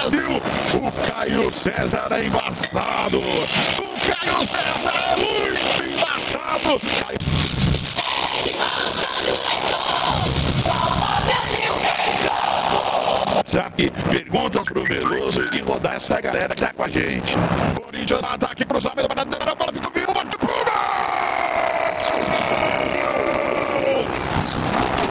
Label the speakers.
Speaker 1: Brasil. O Caio César é embaçado. O Caio César é muito embaçado. Aqui, perguntas pro Veloso e rodar essa galera que tá com a gente. Corinthians ataque, cruzamento para a bola ficou